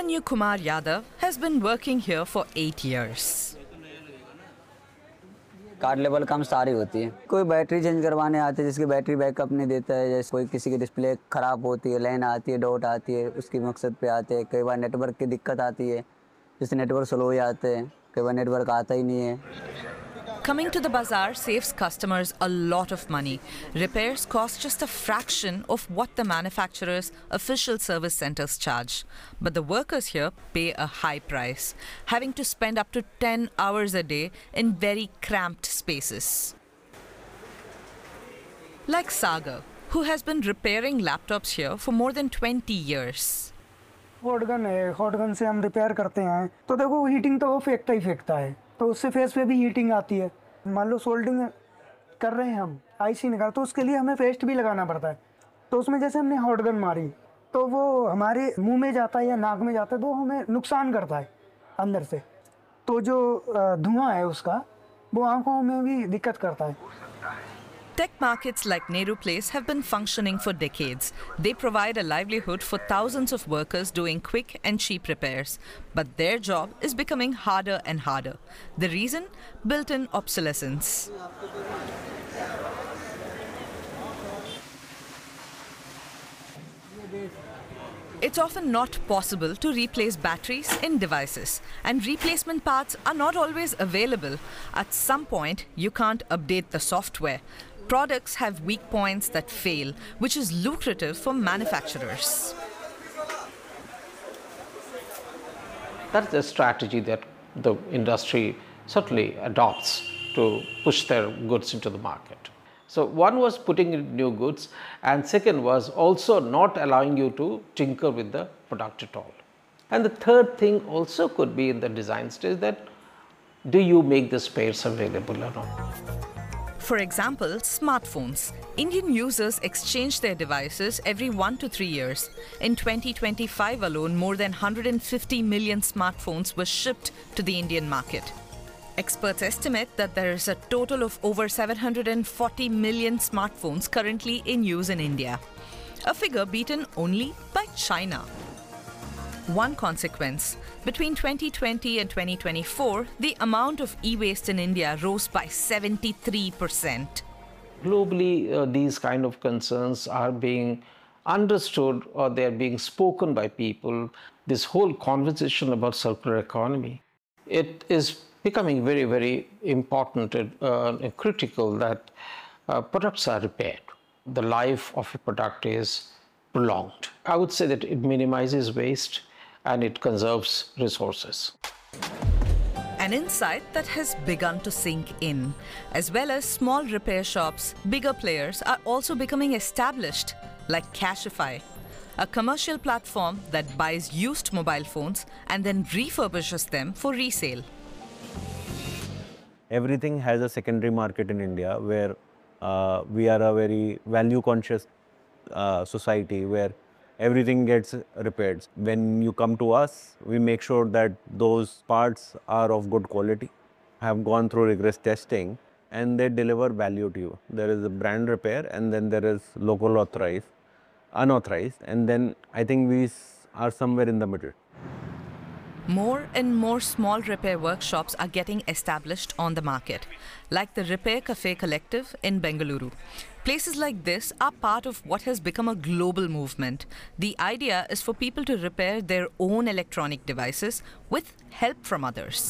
Abhimanyu Kumar Yadav has been working here for 8 years. Card level कम सारी होती है। कोई बैटरी चेंज करवाने आते हैं जिसकी बैटरी बैकअप नहीं देता है, जैसे कोई किसी की डिस्प्ले ख़राब होती है, लाइन आती है, डॉट आती है, उसकी मकसद पे आते हैं। कई बार नेटवर्क की दिक्कत आती है, जिससे नेटवर्क स्लो हो जाते हैं, कई बार नेटवर्क आता ही नहीं है। Coming to the bazaar saves customers a lot of money. Repairs cost just a fraction of what the manufacturer's official service centers charge. But the workers here pay a high price, having to spend up to 10 hours a day in very cramped spaces. Like Sagar, who has been repairing laptops here for more than 20 years. Hot gun है, hot gun से हम repair करते हैं तो देखो heating तो वो फेंकता ही फेंकता है, तो उससे फेस पे भी हीटिंग आती है। मान लो सोल्डिंग कर रहे हैं हम, आईसी निकाल, तो उसके लिए हमें पेस्ट भी लगाना पड़ता है। तो उसमें जैसे हमने हॉट गन मारी तो वो हमारे मुंह में जाता है या नाक में जाता है, तो हमें नुकसान करता है अंदर से। तो जो धुआं है उसका वो आंखों में भी दिक्कत करता है। Tech markets like Nehru Place have been functioning for decades. They provide a livelihood for thousands of workers doing quick and cheap repairs. But their job is becoming harder and harder. The reason? Built-in obsolescence. It's often not possible to replace batteries in devices, and replacement parts are not always available. At some point, you can't update the software. Products have weak points that fail, which is lucrative for manufacturers. That's the strategy that the industry certainly adopts to push their goods into the market. So one was putting in new goods, and second was also not allowing you to tinker with the product at all. And the third thing also could be in the design stage, that do you make the spares available or not? For example, smartphones. Indian users exchange their devices every 1 to 3 years. In 2025 alone, more than 150 million smartphones were shipped to the Indian market. Experts estimate that there is a total of over 740 million smartphones currently in use in India, a figure beaten only by China. One consequence: between 2020 and 2024, the amount of e-waste in India rose by 73%. Globally, these kind of concerns are being understood, or they are being spoken by people. This whole conversation about circular economy, it is becoming very, very important and critical that products are repaired. The life of a product is prolonged. I would say that it minimizes waste and it conserves resources. An insight that has begun to sink in. As well as small repair shops, bigger players are also becoming established, like Cashify, a commercial platform that buys used mobile phones and then refurbishes them for resale. Everything has a secondary market in India, where we are a very value conscious society, where everything gets repaired. When you come to us, we make sure that those parts are of good quality, have gone through rigorous testing, and they deliver value to you. There is a brand repair, and then there is local authorized, unauthorized, and then I think we are somewhere in the middle. More and more small repair workshops are getting established on the market, like the Repair Cafe Collective in Bengaluru. Places like this are part of what has become a global movement. The idea is for people to repair their own electronic devices with help from others.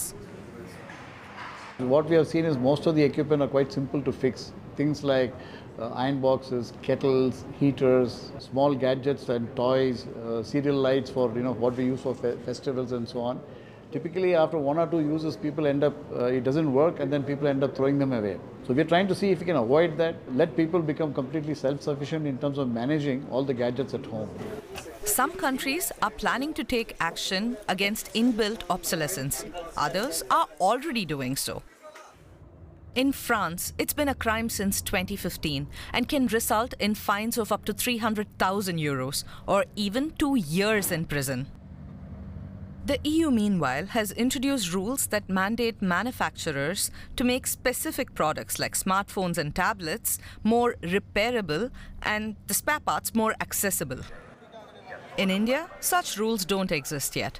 What we have seen is most of the equipment are quite simple to fix. Things like iron boxes, kettles, heaters, small gadgets and toys, serial lights for what we use for festivals and so on. Typically, after 1 or 2 uses, people end up, it doesn't work, and then people end up throwing them away. So we're trying to see if we can avoid that, let people become completely self-sufficient in terms of managing all the gadgets at home. Some countries are planning to take action against inbuilt obsolescence. Others are already doing so. In France, it's been a crime since 2015 and can result in fines of up to 300,000 euros or even 2 years in prison. The EU, meanwhile, has introduced rules that mandate manufacturers to make specific products like smartphones and tablets more repairable and the spare parts more accessible. In India, such rules don't exist yet.